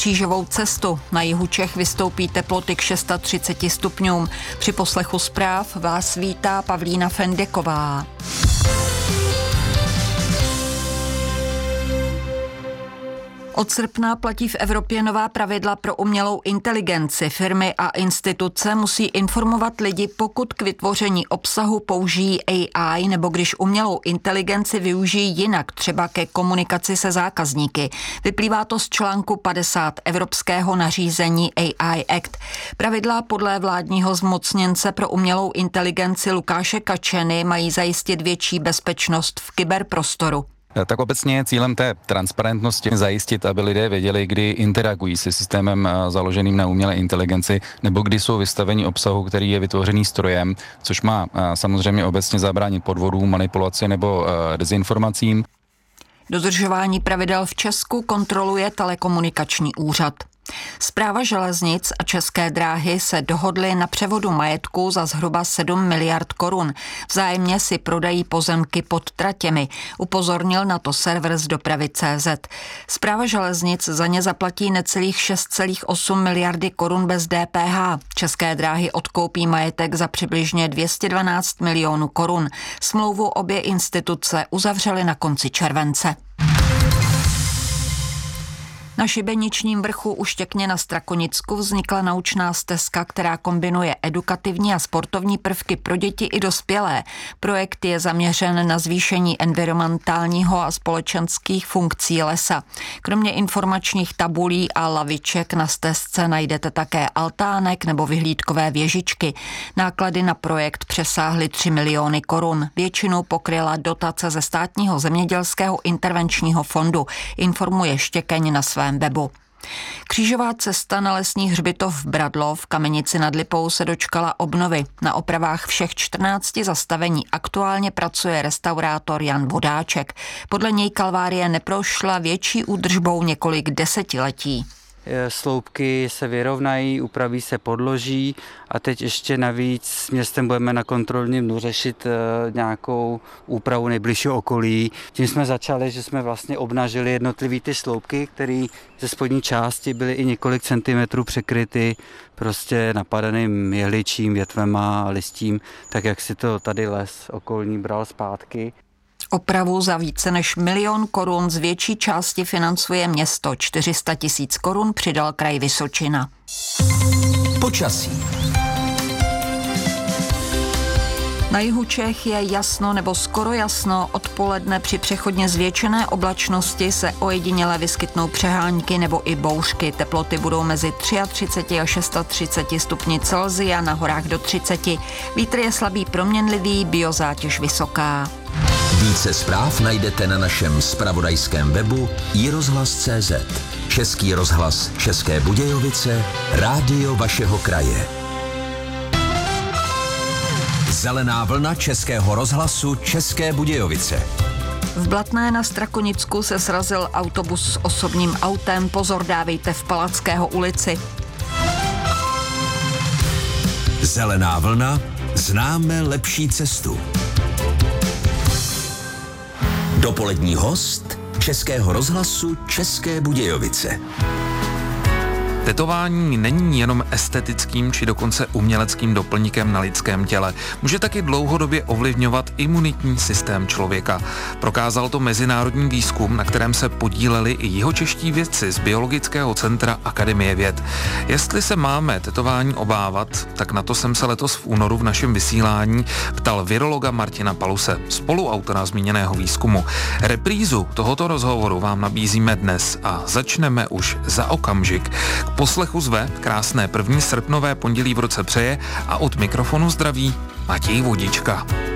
křížovou cestu. Na jihu Čech vystoupí teploty k 630 stupňům. Při poslechu zpráv vás vítá Pavlína Fendeková. Od srpna platí v Evropě nová pravidla pro umělou inteligenci. Firmy a instituce musí informovat lidi, pokud k vytvoření obsahu použijí AI nebo když umělou inteligenci využijí jinak, třeba ke komunikaci se zákazníky. Vyplývá to z článku 50 evropského nařízení AI Act. Pravidla podle vládního zmocněnce pro umělou inteligenci Lukáše Kačeny mají zajistit větší bezpečnost v kyberprostoru. Tak obecně cílem té transparentnosti zajistit, aby lidé věděli, kdy interagují se systémem založeným na umělé inteligenci, nebo kdy jsou vystaveni obsahu, který je vytvořený strojem, což má samozřejmě obecně zabránit podvodům, manipulaci nebo dezinformacím. Dodržování pravidel v Česku kontroluje telekomunikační úřad. Správa železnic a České dráhy se dohodly na převodu majetku za zhruba 7 miliard korun. Vzájemně si prodají pozemky pod tratěmi. Upozornil na to server z dopravy.cz. Správa železnic za ně zaplatí necelých 6,8 miliardy korun bez DPH. České dráhy odkoupí majetek za přibližně 212 milionů korun. Smlouvu obě instituce uzavřely na konci července. Na šibeničním vrchu u Štěkně na Strakonicku vznikla naučná stezka, která kombinuje edukativní a sportovní prvky pro děti i dospělé. Projekt je zaměřen na zvýšení environmentálního a společenských funkcí lesa. Kromě informačních tabulí a laviček na stezce najdete také altánek nebo vyhlídkové věžičky. Náklady na projekt přesáhly 3 miliony korun. Většinu pokryla dotace ze Státního zemědělského intervenčního fondu, informuje Štěkeň na svém webu. Křížová cesta na lesní hřbitov v Bradlo v Kamenici nad Lipou se dočkala obnovy. Na opravách všech 14 zastavení aktuálně pracuje restaurátor Jan Vodáček. Podle něj kalvárie neprošla větší údržbou několik desetiletí. Sloupky se vyrovnají, upraví se podloží a teď ještě navíc s městem budeme na kontrolním dnu řešit nějakou úpravu nejbližšího okolí. Tím jsme začali, že jsme vlastně obnažili jednotlivý ty sloupky, které ze spodní části byly i několik centimetrů překryty prostě napadaným jehličím, větvema a listím, tak jak si to tady les okolní bral zpátky. Opravu za více než 1 milion korun z větší části financuje město. 400 000 korun přidal kraj Vysočina. Počasí. Na jihu Čech je jasno nebo skoro jasno. Odpoledne při přechodně zvětšené oblačnosti se ojediněle vyskytnou přehánky nebo i bouřky. Teploty budou mezi 33 a 630 stupni Celsia, na horách do 30. Vítr je slabý proměnlivý, biozátěž vysoká. Více zpráv najdete na našem zpravodajském webu iRozhlas.cz. Český rozhlas České Budějovice, rádio vašeho kraje. Zelená vlna Českého rozhlasu České Budějovice. V Blatné na Strakonicku se srazil autobus s osobním autem. Pozor dávejte v Palackého ulici. Zelená vlna, známe lepší cestu. Dopolední host Českého rozhlasu České Budějovice. Tetování není jenom estetickým či dokonce uměleckým doplňkem na lidském těle. Může taky dlouhodobě ovlivňovat imunitní systém člověka. Prokázal to mezinárodní výzkum, na kterém se podíleli i jihočeští vědci z Biologického centra Akademie věd. Jestli se máme tetování obávat, tak na to jsem se letos v únoru v našem vysílání ptal virologa Martina Paluse, spoluautora zmíněného výzkumu. Reprízu tohoto rozhovoru vám nabízíme dnes a začneme už za okamžik. K poslechu zve krásné 1. srpnové pondělí v roce přeje a od mikrofonu zdraví Matěj Vodička.